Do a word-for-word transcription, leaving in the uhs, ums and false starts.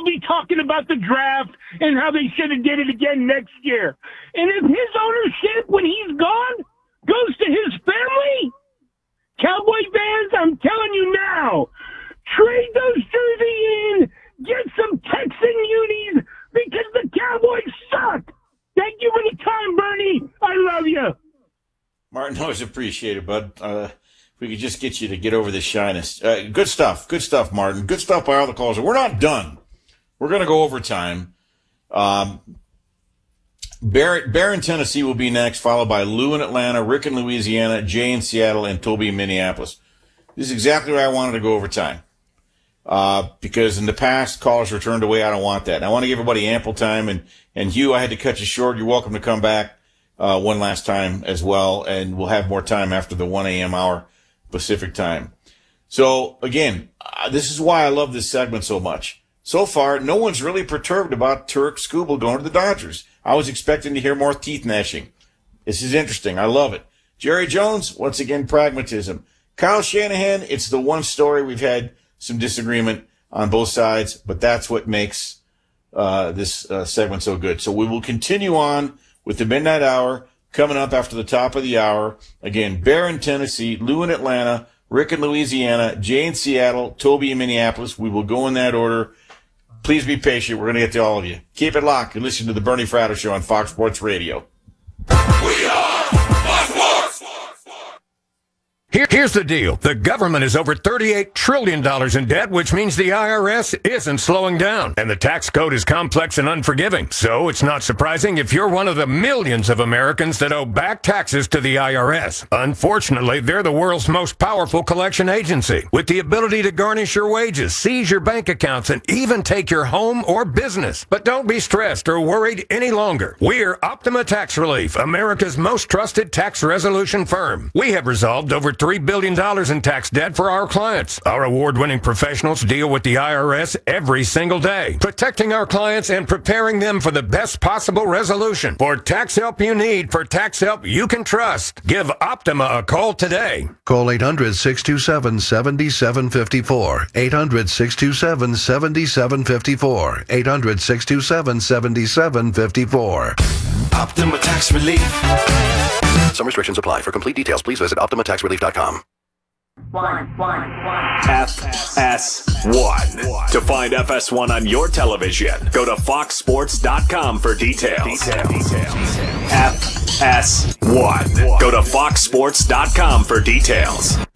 be talking about the draft and how they should have did it again next year. And if his ownership, when he's gone, goes to his family, Cowboy fans, I'm telling you now, trade those jerseys in, get some Texan unis, because the Cowboys suck. Thank you for the time, Bernie. I love you. Martin, always appreciate it, bud. Uh, if we could just get you to get over this shyness. Uh, good stuff. Good stuff, Martin. Good stuff by all the callers. We're not done. We're going to go overtime. Um, Bear, Bear in Tennessee will be next, followed by Lou in Atlanta, Rick in Louisiana, Jay in Seattle, and Toby in Minneapolis. This is exactly where I wanted to go overtime. Uh, because in the past, callers were turned away. I don't want that. And I want to give everybody ample time. And, and Hugh, I had to cut you short. You're welcome to come back, uh, one last time as well. And we'll have more time after the one a.m. hour Pacific time. So again, uh, this is why I love this segment so much. So far, no one's really perturbed about Turk Skubal going to the Dodgers. I was expecting to hear more teeth gnashing. This is interesting. I love it. Jerry Jones, once again, pragmatism. Kyle Shanahan, it's the one story we've had some disagreement on both sides, but that's what makes uh, this uh, segment so good. So we will continue on with the Midnight Hour coming up after the top of the hour. Again, Bear in Tennessee, Lou in Atlanta, Rick in Louisiana, Jay in Seattle, Toby in Minneapolis. We will go in that order. Please be patient. We're going to get to all of you. Keep it locked and listen to the Bernie Fratto Show on Fox Sports Radio. We are Fox Sports. Here, here's the deal. The government is over thirty-eight trillion dollars in debt, which means the I R S isn't slowing down. And the tax code is complex and unforgiving. So it's not surprising if you're one of the millions of Americans that owe back taxes to the I R S. Unfortunately, they're the world's most powerful collection agency, with the ability to garnish your wages, seize your bank accounts, and even take your home or business. But don't be stressed or worried any longer. We're Optima Tax Relief, America's most trusted tax resolution firm. We have resolved over three billion dollars in tax debt for our clients. Our award-winning professionals deal with the I R S every single day, protecting our clients and preparing them for the best possible resolution. For tax help you need, for tax help you can trust, give Optima a call today. Call eight hundred, six two seven, seven seven five four. eight hundred, six two seven, seven seven five four. eight hundred, six two seven, seven seven five four. Optima Tax Relief. Some restrictions apply. For complete details, please visit optima tax relief dot com. One, one, one. F S one. To find F S one on your television, go to fox sports dot com for details. Details. F S one. Go to fox sports dot com for details.